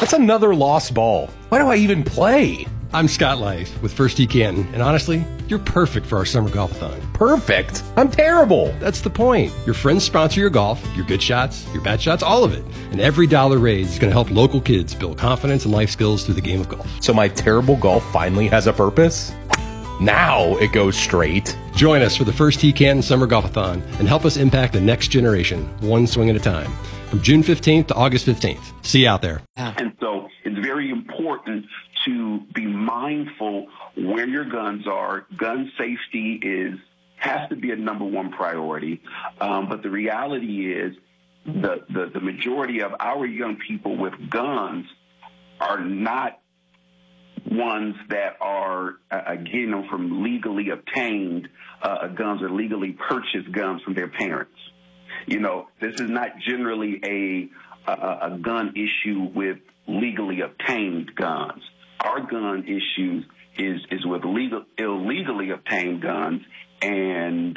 That's another lost ball. Why do I even play? I'm Scott Lice with First Tee Canton, and honestly, you're perfect for our summer golf-a-thon. Perfect? I'm terrible. That's the point. Your friends sponsor your golf, your good shots, your bad shots, all of it. And every dollar raised is going to help local kids build confidence and life skills through the game of golf. So my terrible golf finally has a purpose? Now it goes straight. Join us for the First Tee Canton Summer Golf-a-thon and help us impact the next generation, one swing at a time. From June 15th to August 15th. See you out there. And so it's very important to be mindful where your guns are. Gun safety has to be a number one priority. But the reality is the majority of our young people with guns are not ones that are getting them from legally obtained guns or legally purchased guns from their parents. You know, this is not generally a gun issue with legally obtained guns. Our gun issue is with illegally obtained guns and,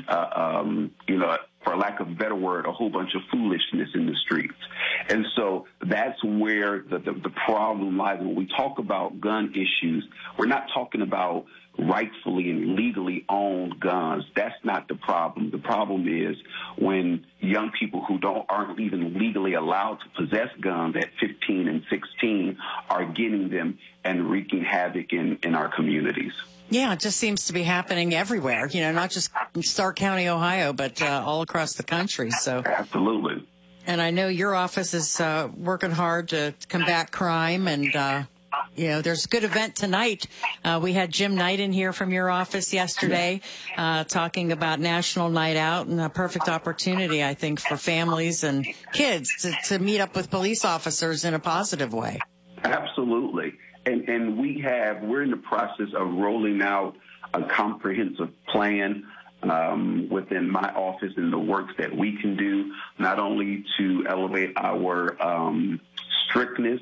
for lack of a better word, a whole bunch of foolishness in the streets. And so that's where the problem lies. When we talk about gun issues, we're not talking about rightfully and legally owned guns. That's not the problem. The problem is when young people who aren't even legally allowed to possess guns at 15 and 16 are getting them and wreaking havoc in our communities. Yeah, it just seems to be happening everywhere, not just in Stark County, Ohio, but all across the country. So absolutely. And I know your office is working hard to combat crime, and there's a good event tonight. We had Jim Knight in here from your office yesterday talking about National Night Out, and a perfect opportunity, I think, for families and kids to meet up with police officers in a positive way. Absolutely. And we're in the process of rolling out a comprehensive plan within my office and the works that we can do, not only to elevate our strictness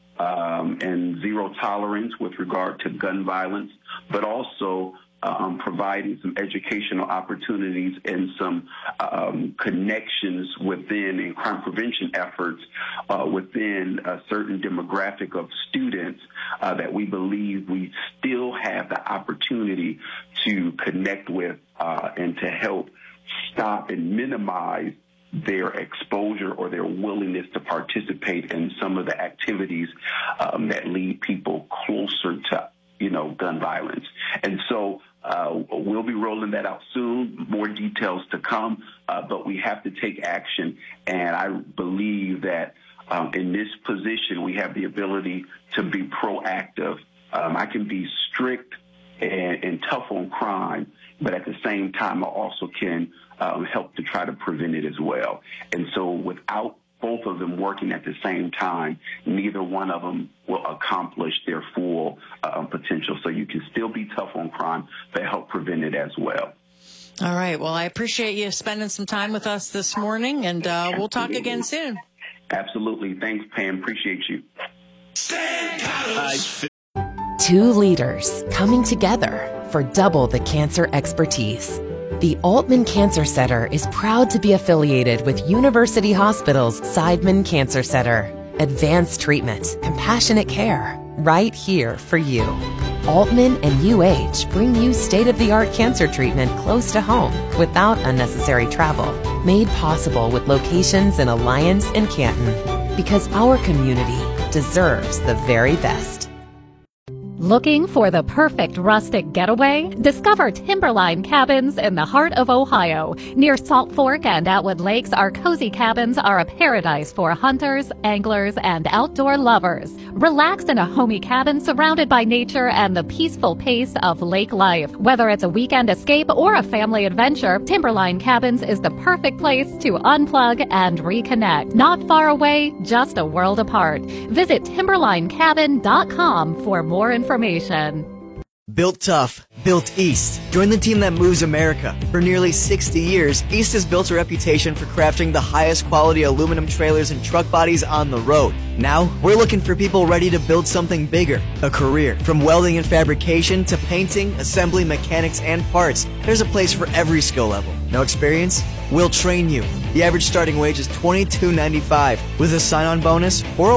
and zero tolerance with regard to gun violence, but also providing some educational opportunities and some connections within and crime prevention efforts within a certain demographic of students that we believe we still have the opportunity to connect with and to help stop and minimize their exposure or their willingness to participate in some of the activities that lead people closer to, gun violence. And so we'll be rolling that out soon, more details to come, but we have to take action. And I believe that in this position, we have the ability to be proactive. I can be strict and tough on crime, but at the same time, I also can help to try to prevent it as well. And so without both of them working at the same time, neither one of them will accomplish their full potential. So you can still be tough on crime, but help prevent it as well. All right. Well, I appreciate you spending some time with us this morning, and we'll talk again soon. Absolutely. Thanks, Pam. Appreciate you. Two leaders coming together for double the cancer expertise. The Altman Cancer Center is proud to be affiliated with University Hospital's Seidman Cancer Center. Advanced treatment, compassionate care, right here for you. Altman and UH bring you state-of-the-art cancer treatment close to home without unnecessary travel. Made possible with locations in Alliance and Canton. Because our community deserves the very best. Looking for the perfect rustic getaway? Discover Timberline Cabins in the heart of Ohio. Near Salt Fork and Atwood Lakes, our cozy cabins are a paradise for hunters, anglers, and outdoor lovers. Relax in a homey cabin surrounded by nature and the peaceful pace of lake life. Whether it's a weekend escape or a family adventure, Timberline Cabins is the perfect place to unplug and reconnect. Not far away, just a world apart. Visit timberlinecabin.com for more information. Built tough, built East. Join the team that moves America. For nearly 60 years, East has built a reputation for crafting the highest quality aluminum trailers and truck bodies on the road. Now, we're looking for people ready to build something bigger, a career. From welding and fabrication to painting, assembly, mechanics, and parts, there's a place for every skill level. No experience? We'll train you. The average starting wage is $22.95 with a sign-on bonus or a